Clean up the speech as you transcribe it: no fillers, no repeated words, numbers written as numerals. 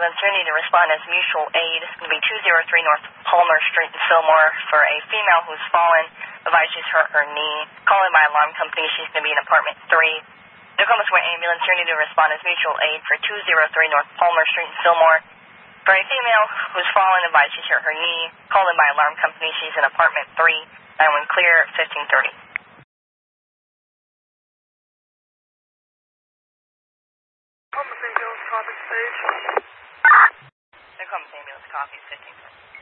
ambulance. You need to respond as mutual aid. It's going to be 203 North Palmer Street in Fillmore for a female who's fallen. Advised she's hurt her knee. Calling my alarm company. She's going to be in apartment 3. Tacoma Square ambulance. You need to respond as mutual aid for 203 North Palmer Street in Fillmore for a female who's fallen. Advised she's hurt her knee. Calling my alarm company. She's in apartment 3. 9-1 clear, 1530. Ambulance, copy stage. Tacoma ambulance, copy 1530.